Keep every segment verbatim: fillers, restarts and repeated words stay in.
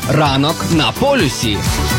Ранок на полюсі.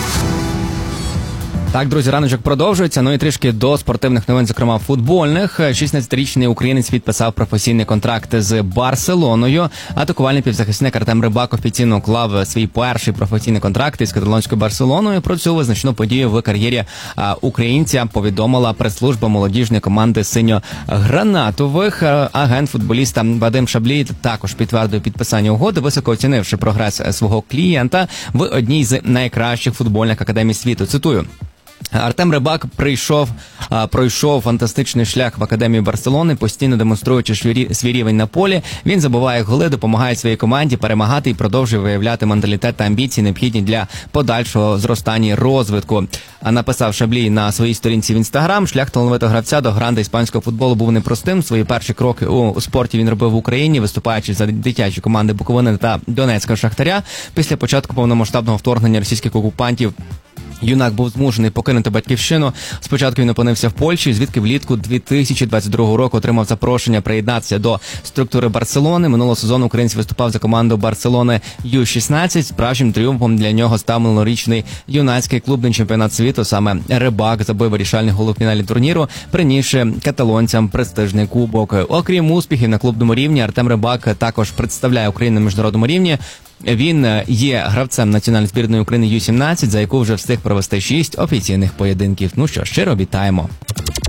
Так, друзі, раночок продовжується. Ну і трішки до спортивних новин, зокрема футбольних. шістнадцятирічний українець підписав професійний контракт з Барселоною. Атакувальний півзахисник Артем Рибак офіційно уклав свій перший професійний контракт із каталонською Барселоною. Про цю визначну подію в кар'єрі а, українця повідомила прес-служба молодіжної команди синьо-гранатових. Агент футболіста Вадим Шаблій також підтвердив підписання угоди, високо оцінивши прогрес свого клієнта в одній з найкращих футбольних академій світу. Цитую. Артем Рибак прийшов, а, пройшов фантастичний шлях в Академію Барселони, постійно демонструючи свій рівень на полі. Він забиває голи, допомагає своїй команді перемагати і продовжує виявляти менталітет та амбіції, необхідні для подальшого зростання і розвитку. А написав Шаблій на своїй сторінці в Інстаграм, шлях талановитого гравця до гранди іспанського футболу був непростим. Свої перші кроки у спорті він робив в Україні, виступаючи за дитячі команди Буковини та Донецького Шахтаря. Після початку повномасштабного вторгнення російських окупантів юнак був змушений покинути батьківщину. Спочатку він опинився в Польщі, звідки влітку дві тисячі двадцять другого року отримав запрошення приєднатися до структури Барселони. Минулого сезону українець виступав за команду Барселони ю шістнадцять. Справжнім тріумфом для нього став минулорічний юнацький клубний чемпіонат світу. Саме Рибак забив вирішальний гол у фіналі турніру, принісши каталонцям престижний кубок. Окрім успіхів на клубному рівні, Артем Рибак також представляє Україну на міжнародному рівні. Він є гравцем національної збірної України ю сімнадцять, за яку вже встиг провести шість офіційних поєдинків. Ну що, щиро вітаємо.